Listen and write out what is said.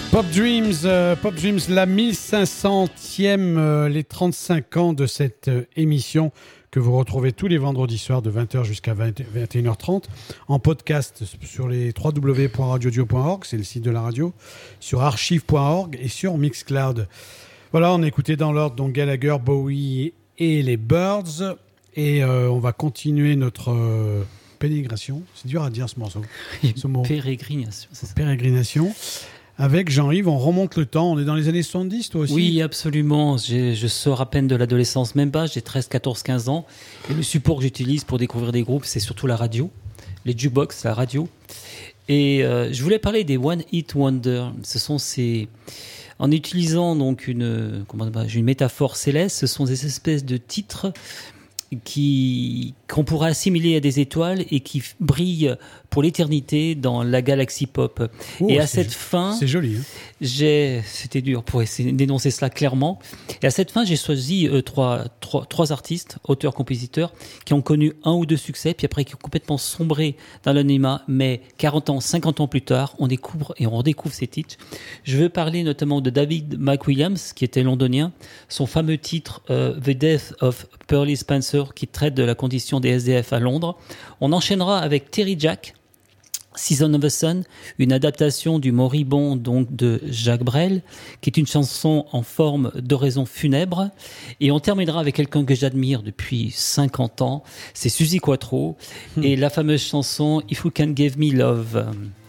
Pop Dreams, la 1500e, les 35 ans de cette émission que vous retrouvez tous les vendredis soirs de 20h jusqu'à 21h30 en podcast sur les www.radiodio.org, c'est le site de la radio, sur archive.org et sur Mixcloud. Voilà, on a écouté dans l'ordre donc Gallagher, Bowie et les Byrds et on va continuer notre pérégrination. C'est dur à dire ce morceau. Ce mot. Pérégrination, c'est ça. Pérégrination. Avec Jean-Yves, on remonte le temps. On est dans les années 70, toi aussi? Oui, absolument. Je sors à peine de l'adolescence, même pas. J'ai 13, 14, 15 ans. Et le support que j'utilise pour découvrir des groupes, c'est surtout la radio. Les jukebox, la radio. Et je voulais parler des One Hit Wonder. Ce sont ces... En utilisant donc une métaphore céleste, ce sont des espèces de titres qu'on pourrait assimiler à des étoiles et qui brillent pour l'éternité dans la galaxie pop. Et à cette fin... C'est joli, hein. C'était dur pour essayer d'énoncer cela clairement. Et à cette fin, j'ai choisi trois artistes, auteurs, compositeurs, qui ont connu un ou deux succès, puis après qui ont complètement sombré dans l'anonymat, mais 40 ans, 50 ans plus tard, on redécouvre ces titres. Je veux parler notamment de David McWilliams, qui était londonien, son fameux titre The Death of Pearly Spencer, qui traite de la condition des SDF à Londres. On enchaînera avec Terry Jack, Season of the Sun, une adaptation du moribond donc de Jacques Brel, qui est une chanson en forme d'oraison funèbre. Et on terminera avec quelqu'un que j'admire depuis 50 ans, c'est Suzi Quatro, et la fameuse chanson If You Can Give Me Love.